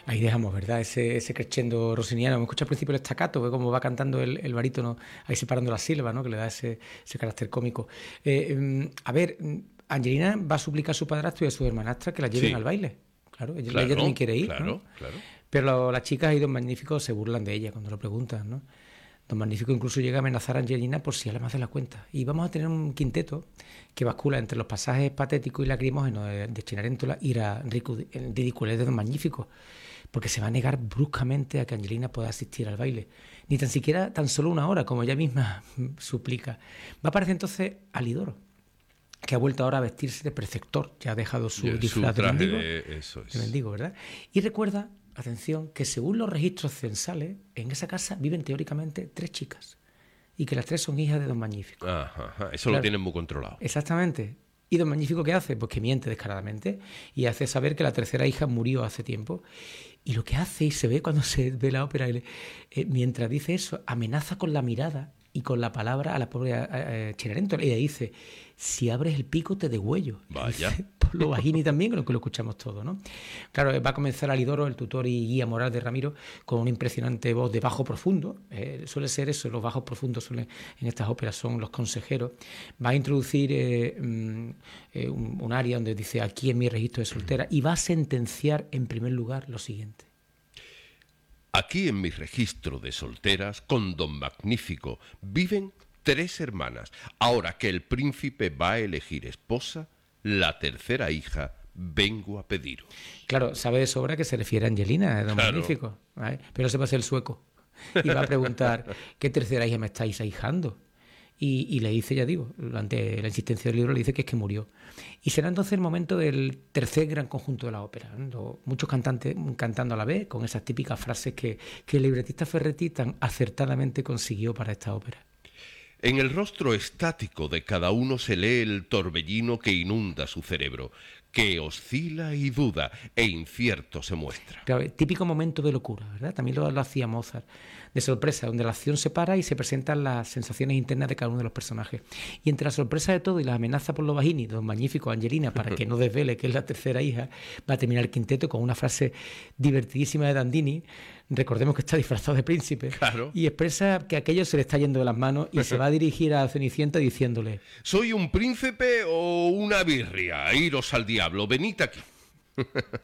Ahí dejamos, ¿verdad? Ese crescendo rossiniano. Me escucha al principio el staccato, ve cómo va cantando el barítono, ahí separando las sílabas, ¿no? Que le da ese carácter cómico. A ver, Angelina va a suplicar a su padrastro y a su hermanastra que la lleven al Sí, baile. Claro, ella también claro, quiere ir, ¿no? claro, claro. Pero las chicas y Don Magnífico se burlan de ella cuando lo preguntan, ¿no? Don Magnífico incluso llega a amenazar a Angelina por si habla más de la cuenta. Y vamos a tener un quinteto que bascula entre los pasajes patéticos y lacrimógenos de Cenerentola y la ridiculez de Don Magnífico, porque se va a negar bruscamente a que Angelina pueda asistir al baile, ni tan siquiera tan solo una hora, como ella misma suplica. Va a aparecer entonces Alidoro, que ha vuelto ahora a vestirse de preceptor, ya ha dejado su disfraz Su traje de mendigo, ¿verdad? Y recuerda, atención, que según los registros censales, en esa casa viven teóricamente 3 chicas, y que las 3 son hijas de Don Magnífico. Ajá, eso Claro, lo tienen muy controlado. exactamente. ¿Y Don Magnífico qué hace? Pues que miente descaradamente y hace saber que la tercera hija murió hace tiempo. Y lo que hace, y se ve cuando se ve la ópera, mientras dice eso, amenaza con la mirada y con la palabra a la pobre Cenerentola. Y le dice, si abres el pico te degüello. Vaya. Por lo bajini también, con lo que lo escuchamos todo, ¿no? Claro, va a comenzar Alidoro, el tutor y guía moral de Ramiro, con una impresionante voz de bajo profundo. Suele ser eso, los bajos profundos en estas óperas son los consejeros. Va a introducir un área donde dice, aquí en mi registro de soltera, y va a sentenciar en primer lugar lo siguiente. Aquí en mi registro de solteras, con Don Magnífico, viven 3 hermanas. Ahora que el príncipe va a elegir esposa, la tercera hija vengo a pediros. Claro, sabe de sobra que se refiere a Angelina, Don Claro. Magnífico, ¿vale? Pero se va a hacer el sueco y va a preguntar, ¿qué tercera hija me estáis ahijando? Y le dice, ya digo, ante la insistencia del libro, le dice que es que murió. Y será entonces el momento del tercer gran conjunto de la ópera, ¿no? Muchos cantantes cantando a la vez, con esas típicas frases que el libretista Ferretti tan acertadamente consiguió para esta ópera. En el rostro estático de cada uno se lee el torbellino que inunda su cerebro, que oscila y duda e incierto se muestra. Claro, típico momento de locura, ¿verdad? También lo hacía Mozart, de sorpresa, donde la acción se para y se presentan las sensaciones internas de cada uno de los personajes. Y entre la sorpresa de todo y las amenazas por los bajini, Don Magnífico, Angelina, para que no desvele que es la tercera hija, va a terminar el quinteto con una frase divertidísima de Dandini. Recordemos que está disfrazado de príncipe. Claro. Y expresa que aquello se le está yendo de las manos y se va a dirigir a Cenicienta diciéndole: ¿Soy un príncipe o una birria? Iros al diablo, venid aquí.